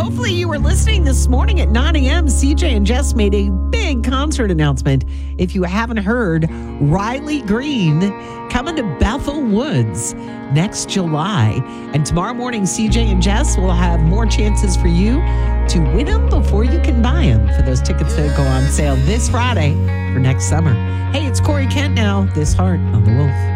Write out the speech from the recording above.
hopefully you were listening this morning at 9 a.m. CJ and Jess made a big concert announcement. If you haven't heard, Riley Green coming to Bethel Woods next July. And tomorrow morning, CJ and Jess will have more chances for you to win them before you can buy them for those tickets that go on sale this Friday for next summer. Hey, it's Corey Kent now. This Heart on the Wolf.